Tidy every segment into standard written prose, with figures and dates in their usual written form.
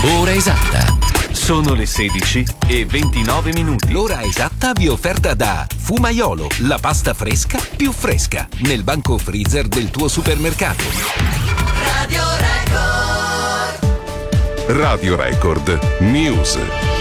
Ora esatta. Sono le 16:29. L'ora esatta vi è offerta da Fumaiolo, la pasta fresca più fresca, nel banco freezer del tuo supermercato. Radio Record News.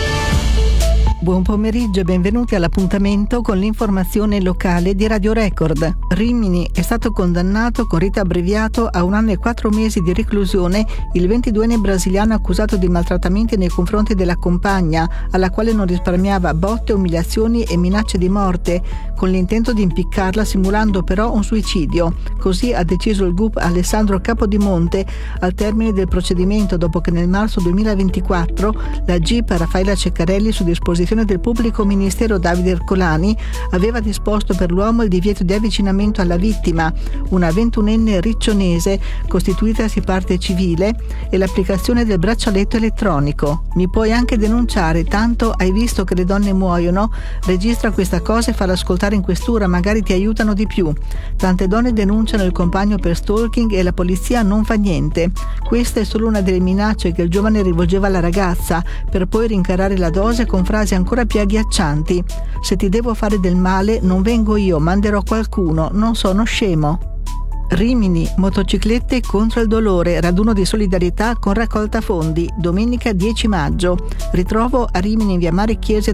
Buon pomeriggio e benvenuti all'appuntamento con l'informazione locale di Radio Record. Rimini è stato condannato con rito abbreviato a 1 anno e 4 mesi di reclusione il 22enne brasiliano accusato di maltrattamenti nei confronti della compagna, alla quale non risparmiava botte, umiliazioni e minacce di morte, con l'intento di impiccarla simulando però un suicidio. Così ha deciso il GUP Alessandro Capodimonte al termine del procedimento, dopo che nel marzo 2024 la GIP Raffaella Ceccarelli, su disposizione del pubblico ministero Davide Ercolani, aveva disposto per l'uomo il divieto di avvicinamento alla vittima, una 21enne riccionese costituitasi parte civile, e l'applicazione del braccialetto elettronico. Mi puoi anche denunciare, tanto hai visto che le donne muoiono, registra questa cosa e falla ascoltare in questura, magari ti aiutano di più. Tante donne denunciano il compagno per stalking e la polizia non fa niente. Questa è solo una delle minacce che il giovane rivolgeva alla ragazza, per poi rincarare la dose con frasi ancora più agghiaccianti. Se ti devo fare del male non vengo io, manderò qualcuno, non sono scemo. Rimini, motociclette contro il dolore, raduno di solidarietà con raccolta fondi, domenica 10 maggio. Ritrovo a Rimini in via Mare Chiese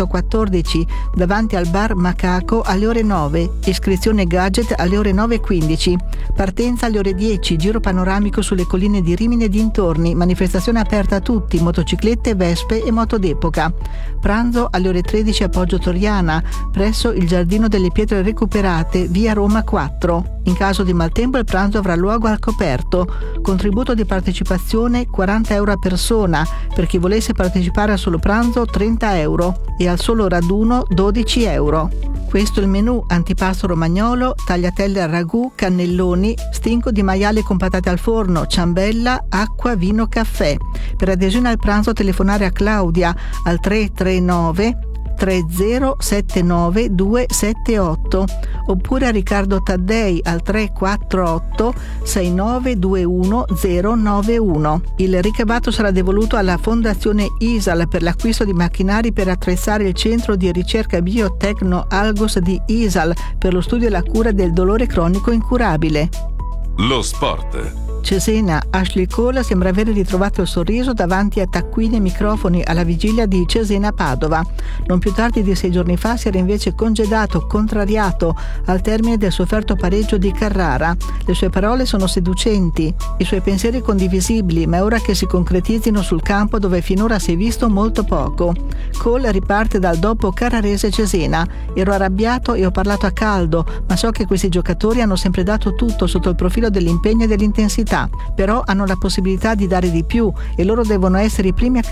314, davanti al bar Macaco alle ore 9, iscrizione gadget alle ore 9:15, partenza alle ore 10, giro panoramico sulle colline di Rimini e dintorni, manifestazione aperta a tutti, motociclette, vespe e moto d'epoca. Pranzo alle ore 13 a Poggio Toriana, presso il Giardino delle Pietre Recuperate, via Roma 4. In caso di maltempo il pranzo avrà luogo al coperto. Contributo di partecipazione 40 euro a persona, per chi volesse partecipare al solo pranzo 30 euro e al solo raduno 12 euro. Questo è il menù: antipasto romagnolo, tagliatelle al ragù, cannelloni, stinco di maiale con patate al forno, ciambella, acqua, vino, caffè. Per adesione al pranzo telefonare a Claudia al 339 3079 278 oppure a Riccardo Taddei al 348 6921 091. Il ricavato sarà devoluto alla Fondazione ISAL per l'acquisto di macchinari per attrezzare il centro di ricerca biotecno Algos di ISAL per lo studio e la cura del dolore cronico incurabile. Lo sport. Cesena, Ashley Cole sembra aver ritrovato il sorriso davanti a taccuini e microfoni alla vigilia di Cesena-Padova. Non più tardi di 6 giorni fa si era invece congedato, contrariato, al termine del sofferto pareggio di Carrara. Le sue parole sono seducenti, i suoi pensieri condivisibili, ma è ora che si concretizzino sul campo dove finora si è visto molto poco. Cole riparte dal dopo Carrarese-Cesena. Ero arrabbiato e ho parlato a caldo, ma so che questi giocatori hanno sempre dato tutto sotto il profilo dell'impegno e dell'intensità. Però hanno la possibilità di dare di più e loro devono essere i primi a